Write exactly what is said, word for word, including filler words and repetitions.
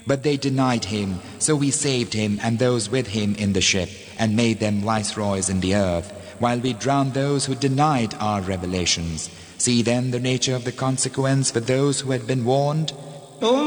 But they denied him, so we saved him and those with him in the ship and made them viceroys in the earth, while we drowned those who denied our revelations. See then the nature of the consequence for those who had been warned.